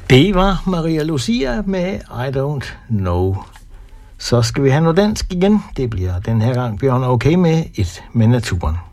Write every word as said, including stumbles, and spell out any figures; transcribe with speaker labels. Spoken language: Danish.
Speaker 1: Det var Maria Lucia med I Don't Know. Så skal vi have noget dansk igen. Det bliver den her gang Bjørn okay med et med naturen.